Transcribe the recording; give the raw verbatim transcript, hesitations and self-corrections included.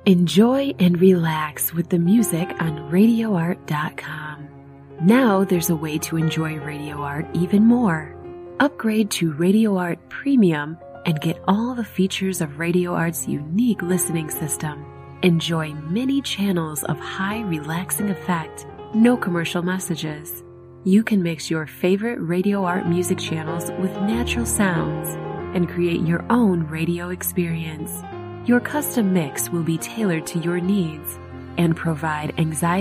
Enjoy and relax with the music on radio art dot com. Now there's a way to enjoy Radio Art even more. Upgrade to Radio Art Premium and get all the features of Radio Art's unique listening system. Enjoy many channels of high relaxing effect, no commercial messages. You can mix your favorite Radio Art music channels with natural sounds and create your own radio experience. Your custom mix will be tailored to your needs and provide anxiety